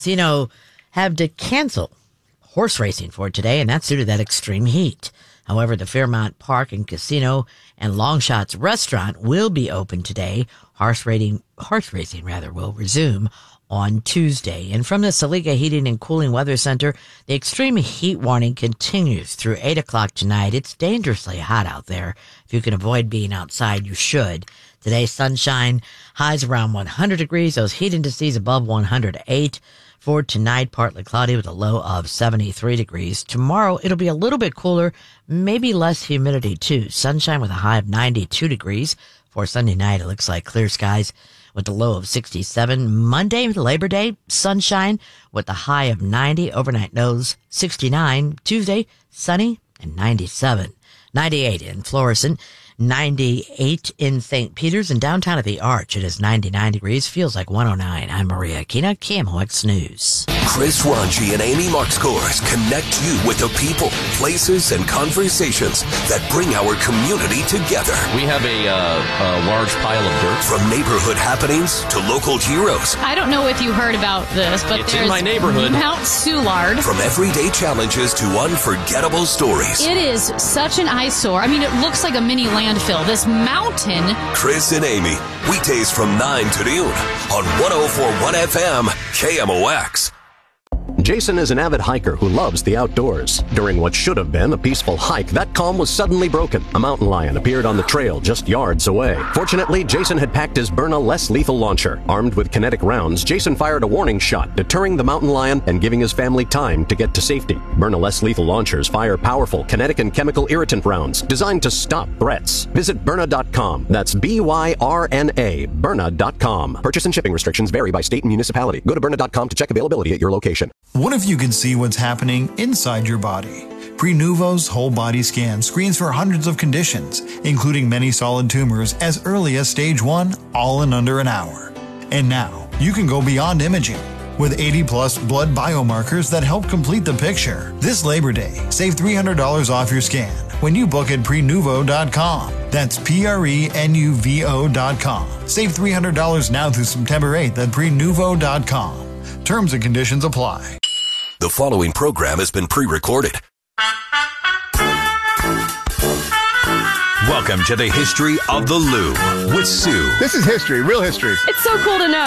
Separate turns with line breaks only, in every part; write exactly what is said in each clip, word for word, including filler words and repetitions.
Casino have to cancel horse racing for today, and that's due to that extreme heat. However, the Fairmount Park and Casino and Longshots restaurant will be open today. Horse racing, horse racing rather, will resume on Tuesday. And from the Saliga Heating and Cooling Weather Center, the extreme heat warning continues through eight o'clock tonight. It's dangerously hot out there. If you can avoid being outside, you should. Today, sunshine, highs around one hundred degrees, those heat indices above one hundred eight. For tonight, partly cloudy with a low of seventy-three degrees. Tomorrow, it'll be a little bit cooler, maybe less humidity too. Sunshine with a high of ninety-two degrees. For Sunday night, it looks like clear skies with a low of sixty-seven. Monday, Labor Day, sunshine with a high of ninety. Overnight lows sixty-nine. Tuesday, sunny and ninety-seven. ninety-eight in Florissant. ninety-eight in Saint Peter's, and downtown at the Arch, it is ninety-nine degrees. Feels like one oh nine. I'm Maria Aquina, K M O X News.
Chris Ranji and Amy Markscores connect you with the people, places, and conversations that bring our community together.
We have a, uh, a large pile of dirt.
From neighborhood happenings to local heroes.
I don't know if you heard about this, but
it's
there's
in my neighborhood.
Mount Soulard.
From everyday challenges to unforgettable stories.
It is such an eyesore. I mean, it looks like a mini landfill. This mountain.
Chris and Amy, weekdays from nine to noon on one oh four point one F M K M O X.
Jason is an avid hiker who loves the outdoors. During what should have been a peaceful hike, that calm was suddenly broken. A mountain lion appeared on the trail just yards away. Fortunately, Jason had packed his Byrna less lethal launcher. Armed with kinetic rounds, Jason fired a warning shot, deterring the mountain lion and giving his family time to get to safety. Byrna less lethal launchers fire powerful kinetic and chemical irritant rounds designed to stop threats. Visit Byrna dot com. That's B Y R N A, Byrna dot com. Purchase and shipping restrictions vary by state and municipality. Go to Byrna dot com to check availability at your location.
What if you could see what's happening inside your body? Prenuvo's whole body scan screens for hundreds of conditions, including many solid tumors as early as stage one, all in under an hour. And now, you can go beyond imaging. With eighty plus blood biomarkers that help complete the picture. This Labor Day, save three hundred dollars off your scan when you book at Prenuvo dot com. That's P R E N U V O dot com. Save three hundred dollars now through September eighth at Prenuvo dot com. Terms and conditions apply.
The following program has been pre-recorded. Welcome to the History of the Lou with Sue.
This is history, real history.
It's so cool to know.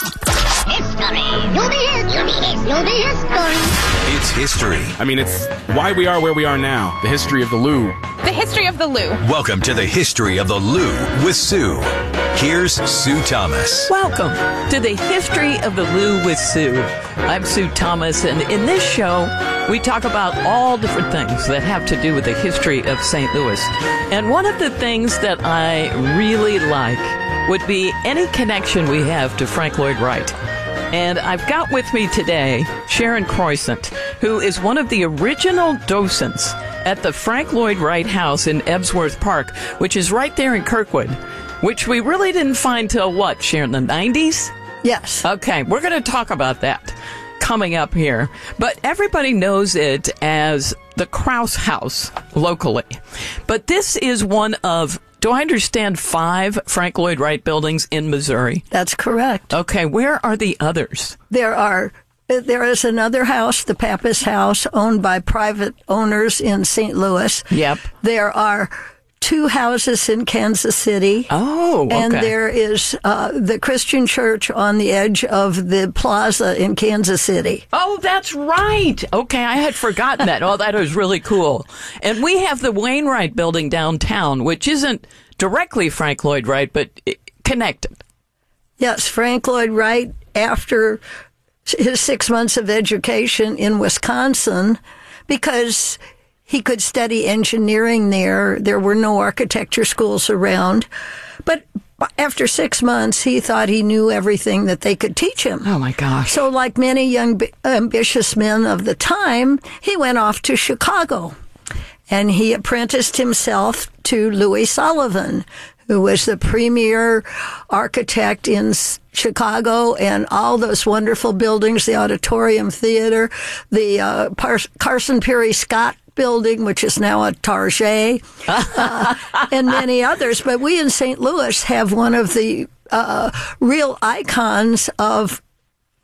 History. Do the history. Do the history.
It's history.
I mean, it's why we are where we are now. The history of the Lou.
The history of the Lou.
Welcome to the History of the Lou with Sue. Here's Sue Thomas.
Welcome to the History of the Lou with Sue. I'm Sue Thomas, and in this show, we talk about all different things that have to do with the history of Saint Louis. And one of the things that I really like would be any connection we have to Frank Lloyd Wright. And I've got with me today Sharon Croissant, who is one of the original docents at the Frank Lloyd Wright House in Ebsworth Park, which is right there in Kirkwood, which we really didn't find till what, Sharon, the nineties?
Yes.
Okay, we're going to talk about that coming up here. But everybody knows it as the Krause House locally. But this is one of, do I understand, five Frank Lloyd Wright buildings in Missouri?
That's correct.
Okay, where are the others?
There are. There is another house, the Pappas House, owned by private owners in Saint Louis.
Yep.
There are two houses in Kansas City.
Oh, okay.
And there is uh, the Christian church on the edge of the plaza in Kansas City.
Oh, that's right. Okay, I had forgotten that. Oh, that was really cool. And we have the Wainwright building downtown, which isn't directly Frank Lloyd Wright, but connected.
Yes, Frank Lloyd Wright, after his six months of education in Wisconsin, because he could study engineering there. There were no architecture schools around. But after six months, he thought he knew everything that they could teach him.
Oh, my gosh.
So like many young, ambitious men of the time, he went off to Chicago. And he apprenticed himself to Louis Sullivan, who was the premier architect in Chicago, and all those wonderful buildings, the Auditorium Theater, the uh, Par- Carson Peary Scott building, which is now a Target, uh, and many others. But we in Saint Louis have one of the uh, real icons of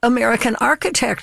American architecture